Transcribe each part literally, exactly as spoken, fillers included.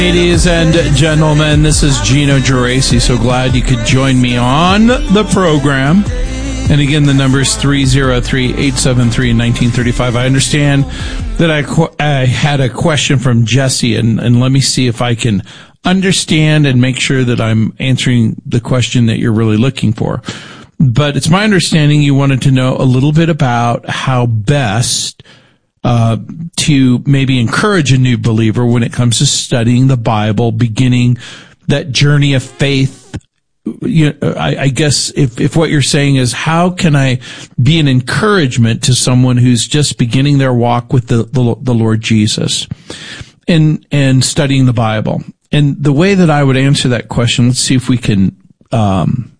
Ladies and gentlemen, this is Gino Geraci. So glad you could join me on the program. And again, the number is three oh three, eight seven three, one nine three five. I understand that I, qu- I had a question from Jesse, and, and let me see if I can understand and make sure that I'm answering the question that you're really looking for. But it's my understanding you wanted to know a little bit about how best Uh, to maybe encourage a new believer when it comes to studying the Bible, beginning that journey of faith. You know, I, I guess if, if what you're saying is, how can I be an encouragement to someone who's just beginning their walk with the, the, the Lord Jesus and, and studying the Bible? And the way that I would answer that question, let's see if we can, um,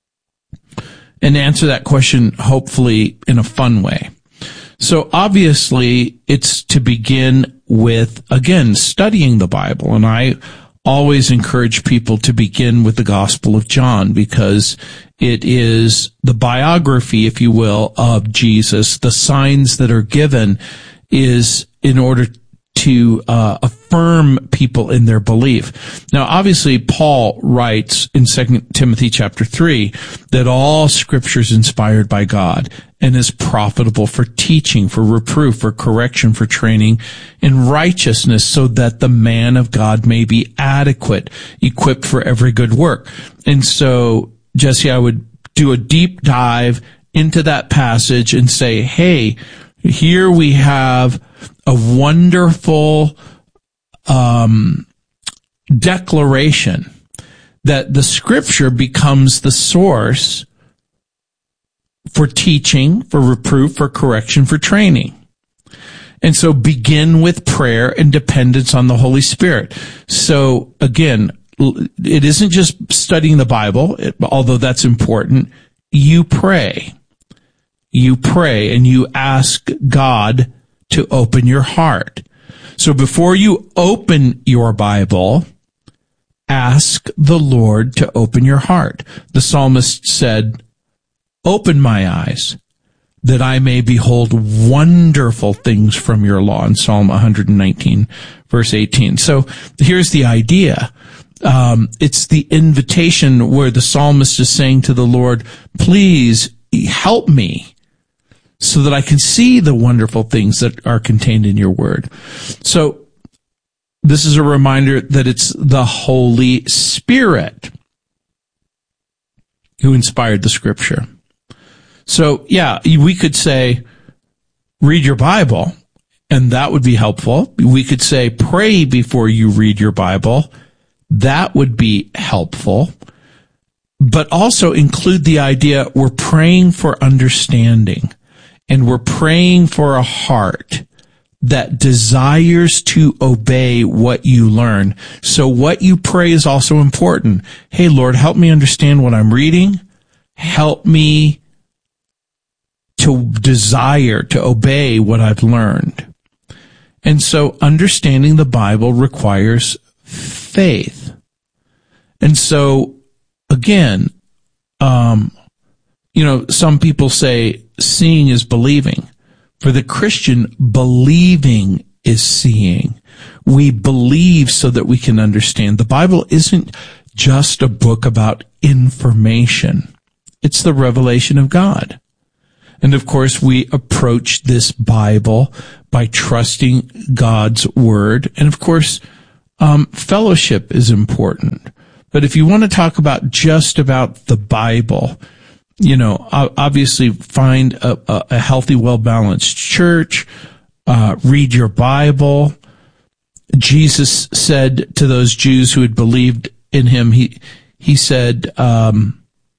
and answer that question hopefully in a fun way. So obviously, it's to begin with, again, studying the Bible. And I always encourage people to begin with the Gospel of John because it is the biography, if you will, of Jesus. The signs that are given is in order to uh, affirm people in their belief. Now, obviously, Paul writes in Second Timothy chapter three that all Scripture is inspired by God and is profitable for teaching, for reproof, for correction, for training in righteousness, so that the man of God may be adequate, equipped for every good work. And so, Jesse, I would do a deep dive into that passage and say, hey, here we have a wonderful um, declaration that the Scripture becomes the source for teaching, for reproof, for correction, for training. And so begin with prayer and dependence on the Holy Spirit. So again, it isn't just studying the Bible, although that's important. You pray. You pray and you ask God to open your heart. So before you open your Bible, ask the Lord to open your heart. The psalmist said, "Open my eyes, that I may behold wonderful things from your law," in Psalm one nineteen, verse eighteen. So here's the idea. Um, it's the invitation where the psalmist is saying to the Lord, please help me so that I can see the wonderful things that are contained in your word. So this is a reminder that it's the Holy Spirit who inspired the Scripture. So, yeah, we could say, read your Bible, and that would be helpful. We could say, pray before you read your Bible. That would be helpful. But also include the idea we're praying for understanding, and we're praying for a heart that desires to obey what you learn. So what you pray is also important. Hey, Lord, help me understand what I'm reading. Help me to desire to obey what I've learned. And so understanding the Bible requires faith. And so, again, um, you know, some people say seeing is believing. For the Christian, believing is seeing. We believe so that we can understand. The Bible isn't just a book about information. It's the revelation of God. And of course, we approach this Bible by trusting God's word. And of course, um, fellowship is important. But if you want to talk about just about the Bible, you know, obviously find a, a healthy, well-balanced church, uh, read your Bible. Jesus said to those Jews who had believed in him, he, he said, um,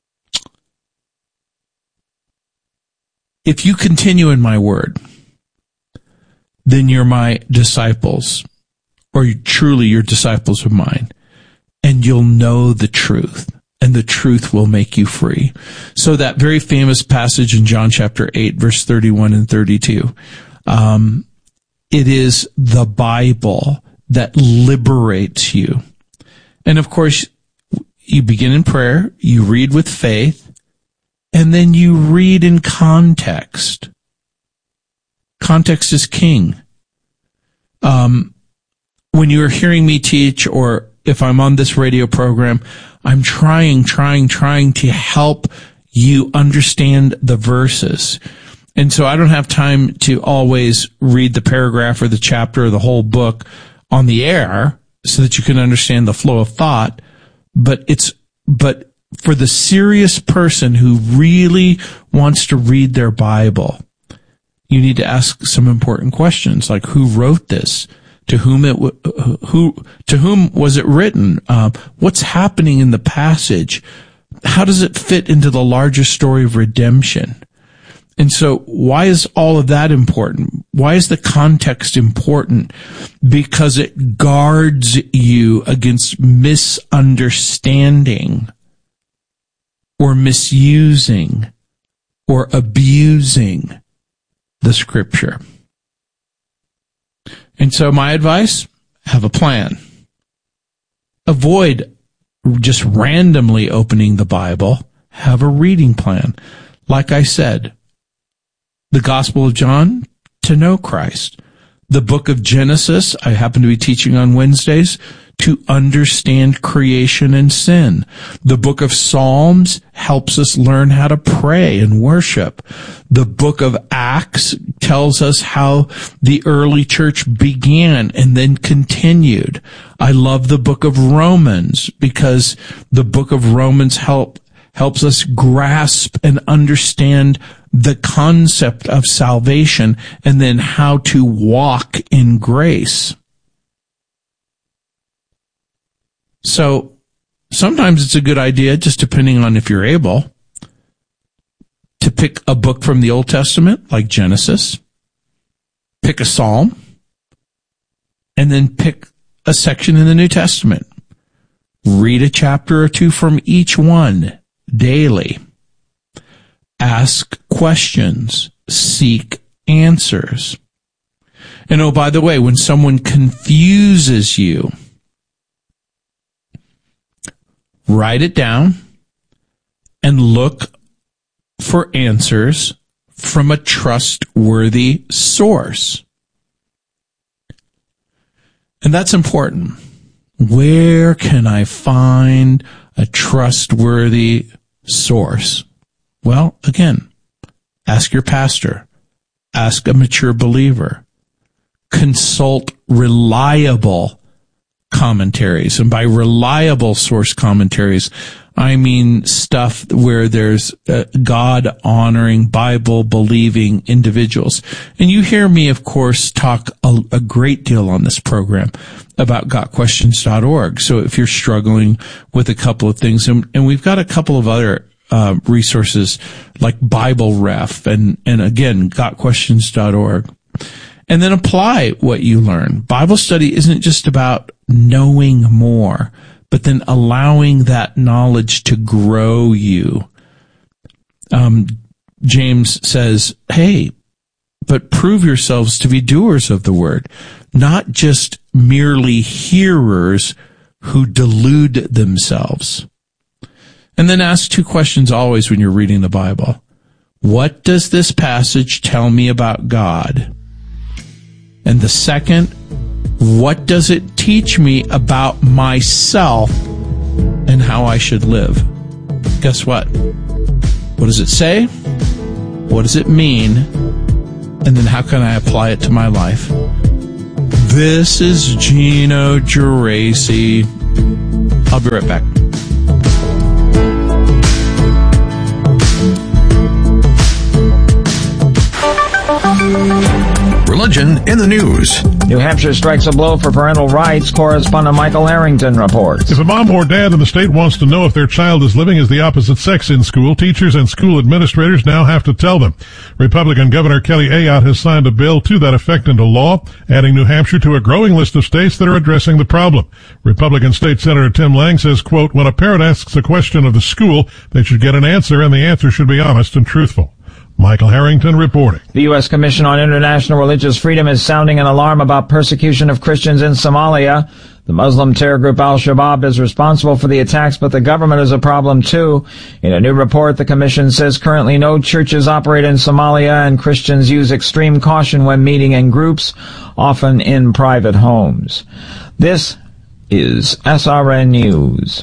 if you continue in my word, then you're my disciples, or you, truly you're disciples of mine, and you'll know the truth, and the truth will make you free. So that very famous passage in John chapter eight, verse thirty-one and thirty-two, um, it is the Bible that liberates you. And of course, you begin in prayer, you read with faith, and then you read in context. Context is king. Um, when you're hearing me teach, or if I'm on this radio program, I'm trying, trying, trying to help you understand the verses. And so I don't have time to always read the paragraph or the chapter or the whole book on the air so that you can understand the flow of thought. But it's, but for the serious person who really wants to read their Bible, you need to ask some important questions, like who wrote this? To whom it, who, to whom was it written? Uh, what's happening in the passage? How does it fit into the larger story of redemption? And so why is all of that important? Why is the context important? Because it guards you against misunderstanding or misusing or abusing the scripture. And so my advice, have a plan. Avoid just randomly opening the Bible. Have a reading plan. Like I said, the Gospel of John, to know Christ. The book of Genesis, I happen to be teaching on Wednesdays, to understand creation and sin. The book of Psalms helps us learn how to pray and worship. The book of Acts tells us how the early church began and then continued. I love the book of Romans because the book of Romans help helps us grasp and understand the concept of salvation and then how to walk in grace. So sometimes it's a good idea, just depending on if you're able, to pick a book from the Old Testament, like Genesis, pick a psalm, and then pick a section in the New Testament. Read a chapter or two from each one daily. Ask questions. Seek answers. And oh, by the way, when someone confuses you, write it down and look for answers from a trustworthy source. And that's important. Where can I find a trustworthy source? Well, again, ask your pastor. Ask a mature believer. Consult reliable commentaries. And by reliable source commentaries, I mean stuff where there's uh, God-honoring, Bible-believing individuals. And you hear me, of course, talk a, a great deal on this program about got questions dot org. So if you're struggling with a couple of things, and, and we've got a couple of other uh, resources like Bible Ref and, and again, got questions dot org. And then apply what you learn. Bible study isn't just about knowing more, but then allowing that knowledge to grow you. Um, James says, hey, but prove yourselves to be doers of the word, not just merely hearers who delude themselves. And then ask two questions always when you're reading the Bible. What does this passage tell me about God? And the second, what does it teach me about myself and how I should live? Guess what? What does it say? What does it mean? And then how can I apply it to my life? This is Gino Geraci. I'll be right back. Religion in the news. New Hampshire strikes a blow for parental rights. Correspondent Michael Harrington reports. If a mom or dad in the state wants to know if their child is living as the opposite sex in school, teachers and school administrators now have to tell them. Republican Governor Kelly Ayotte has signed a bill to that effect into law, adding New Hampshire to a growing list of states that are addressing the problem. Republican State Senator Tim Lang says, quote, when a parent asks a question of the school, they should get an answer, and the answer should be honest and truthful. Michael Harrington reporting. The U S Commission on International Religious Freedom is sounding an alarm about persecution of Christians in Somalia. The Muslim terror group Al-Shabaab is responsible for the attacks, but the government is a problem too. In a new report, the Commission says currently no churches operate in Somalia, and Christians use extreme caution when meeting in groups, often in private homes. This is S R N News.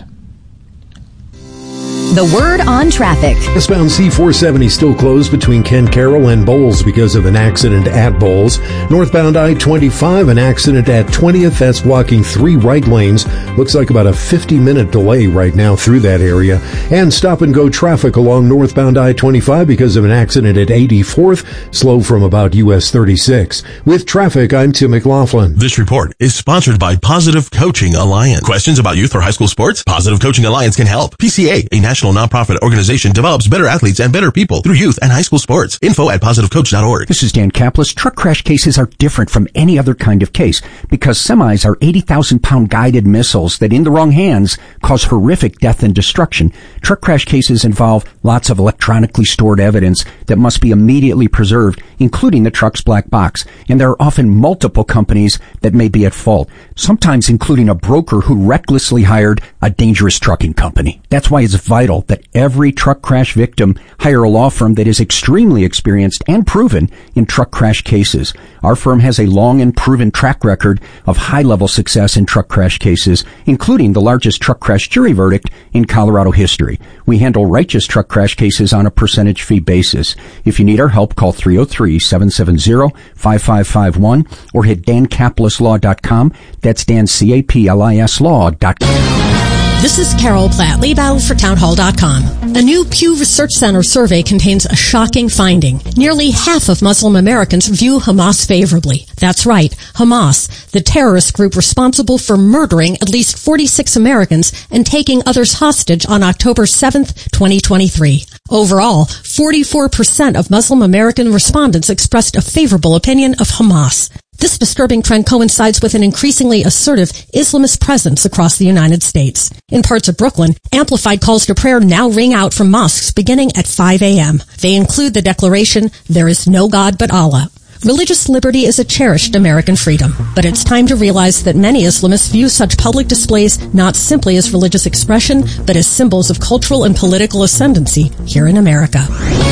The word on traffic. Westbound C four seventy still closed between Kent Carroll and Bowles because of an accident at Bowles. Northbound I twenty-five, an accident at twentieth. That's blocking three right lanes. Looks like about a fifty minute delay right now through that area. And stop and go traffic along northbound I twenty-five because of an accident at eighty-fourth. Slow from about U S thirty-six. With traffic, I'm Tim McLaughlin. This report is sponsored by Positive Coaching Alliance. Questions about youth or high school sports? Positive Coaching Alliance can help. P C A, a national nonprofit organization, develops better athletes and better people through youth and high school sports. Info at positive coach dot org. This is Dan Kaplis. Truck crash cases are different from any other kind of case because semis are eighty thousand pound guided missiles that in the wrong hands cause horrific death and destruction. Truck crash cases involve lots of electronically stored evidence that must be immediately preserved, including the truck's black box. And there are often multiple companies that may be at fault, sometimes including a broker who recklessly hired a dangerous trucking company. That's why it's vital that every truck crash victim hire a law firm that is extremely experienced and proven in truck crash cases. Our firm has a long and proven track record of high-level success in truck crash cases, including the largest truck crash jury verdict in Colorado history. We handle righteous truck crash cases on a percentage fee basis. If you need our help, call three oh three, seven seven zero, five five five one or hit dan caplis law dot com. That's Dan, C A P L I S law dot com. This is Carol Platt, lead battle for townhall dot com. A new Pew Research Center survey contains a shocking finding. Nearly half of Muslim Americans view Hamas favorably. That's right, Hamas, the terrorist group responsible for murdering at least forty-six Americans and taking others hostage on October seventh, twenty twenty-three. Overall, forty-four percent of Muslim American respondents expressed a favorable opinion of Hamas. This disturbing trend coincides with an increasingly assertive Islamist presence across the United States. In parts of Brooklyn, amplified calls to prayer now ring out from mosques beginning at five a.m. They include the declaration, "There is no God but Allah." Religious liberty is a cherished American freedom, but it's time to realize that many Islamists view such public displays not simply as religious expression, but as symbols of cultural and political ascendancy here in America.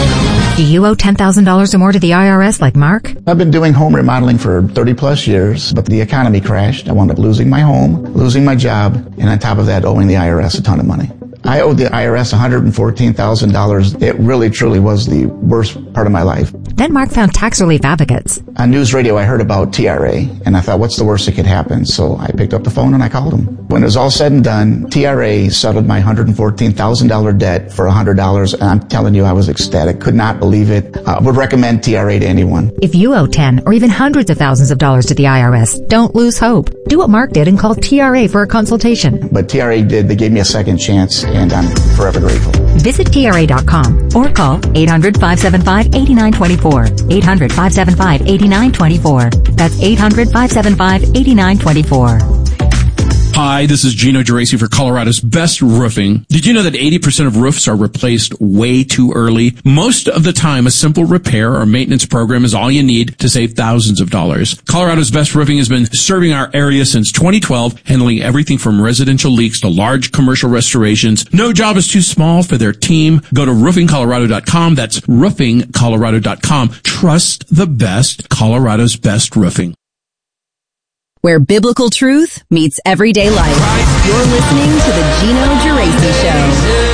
Do you owe ten thousand dollars or more to the I R S like Mark? I've been doing home remodeling for thirty plus years, but the economy crashed. I wound up losing my home, losing my job, and on top of that, owing the I R S a ton of money. I owed the I R S one hundred fourteen thousand dollars. It really, truly was the worst part of my life. Then Mark found tax relief advocates. On news radio, I heard about T R A, and I thought, what's the worst that could happen? So I picked up the phone and I called them. When it was all said and done, T R A settled my one hundred fourteen thousand dollars debt for one hundred dollars, and I'm telling you, I was ecstatic. Could not believe it. I uh, would recommend T R A to anyone. If you owe ten or even hundreds of thousands of dollars to the I R S, don't lose hope. Do what Mark did and call T R A for a consultation. But T R A did. They gave me a second chance, and I'm forever grateful. Visit T R A dot com or call eight hundred, five seven five, eight nine two four. eight hundred, five seven five, eight nine two four. That's eight hundred, five seven five, eight nine two four. Hi, this is Gino Geraci for Colorado's Best Roofing. Did you know that eighty percent of roofs are replaced way too early? Most of the time, a simple repair or maintenance program is all you need to save thousands of dollars. Colorado's Best Roofing has been serving our area since twenty twelve, handling everything from residential leaks to large commercial restorations. No job is too small for their team. Go to roofing colorado dot com. That's roofing colorado dot com. Trust the best, Colorado's Best Roofing. Where biblical truth meets everyday life. You're listening to the Gino Geraci Show.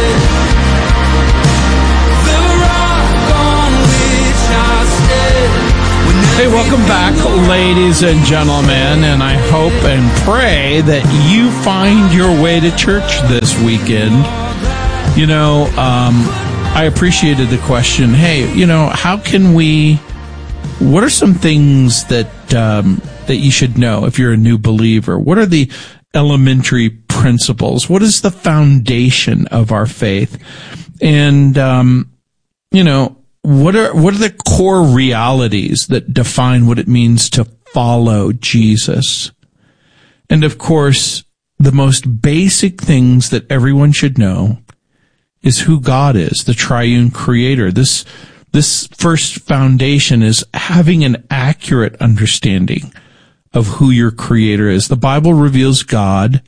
Hey, welcome back, ladies and gentlemen, and I hope and pray that you find your way to church this weekend. You know, um, I appreciated the question, hey, you know, how can we, what are some things that, um, that you should know if you're a new believer? What are the elementary principles? What is the foundation of our faith? And, um, you know, what are, what are the core realities that define what it means to follow Jesus? And of course, the most basic things that everyone should know is who God is, the triune creator. This, this first foundation is having an accurate understanding of who your creator is. The Bible reveals God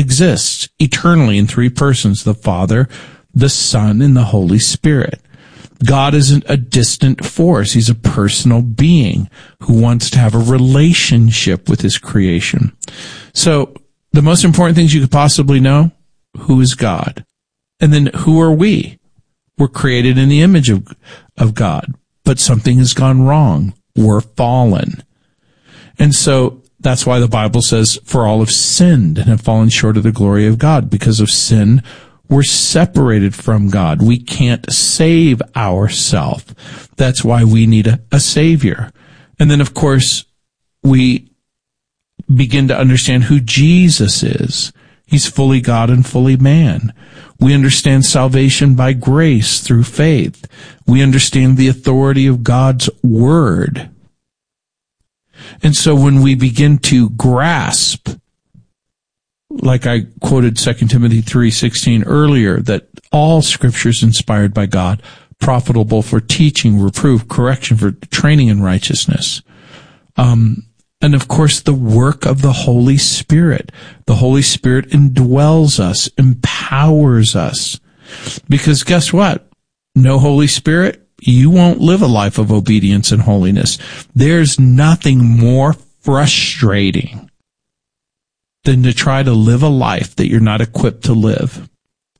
exists eternally in three persons, the Father, the Son, and the Holy Spirit. God isn't a distant force. He's a personal being who wants to have a relationship with his creation. So the most important things you could possibly know, who is God? And then who are we? We're created in the image of, of God, but something has gone wrong. We're fallen. And so that's why the Bible says, for all have sinned and have fallen short of the glory of God. Because of sin, we're separated from God. We can't save ourselves. That's why we need a, a Savior. And then, of course, we begin to understand who Jesus is. He's fully God and fully man. We understand salvation by grace through faith. We understand the authority of God's Word. And so when we begin to grasp, like I quoted Second Timothy three sixteen earlier, that all Scripture is inspired by God, profitable for teaching, reproof, correction, for training in righteousness. Um, and of course, the work of the Holy Spirit. The Holy Spirit indwells us, empowers us. Because guess what? No Holy Spirit, you won't live a life of obedience and holiness. There's nothing more frustrating than to try to live a life that you're not equipped to live.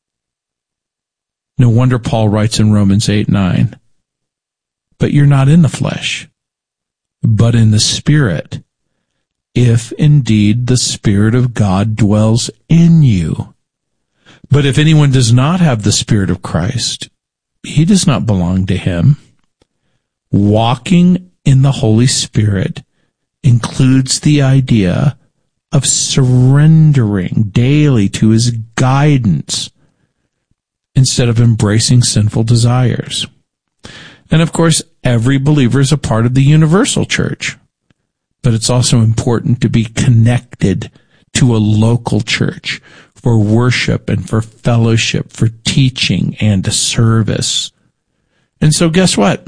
No wonder Paul writes in Romans eight nine, but you're not in the flesh, but in the Spirit, if indeed the Spirit of God dwells in you. But if anyone does not have the Spirit of Christ, he does not belong to him. Walking in the Holy Spirit includes the idea of surrendering daily to his guidance instead of embracing sinful desires. And of course, every believer is a part of the universal church, but it's also important to be connected to a local church for worship and for fellowship, for teaching and service. And so guess what?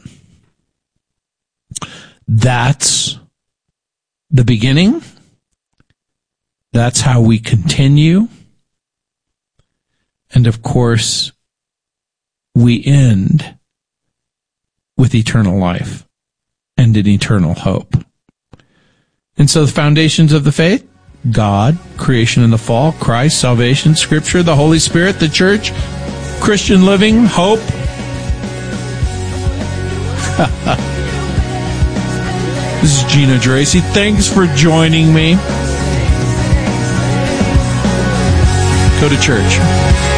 That's the beginning. That's how we continue. And of course, we end with eternal life and an eternal hope. And so the foundations of the faith: God, creation and the fall, Christ, salvation, Scripture, the Holy Spirit, the church, Christian living, hope. This is Gino Geraci. Thanks for joining me. Go to church.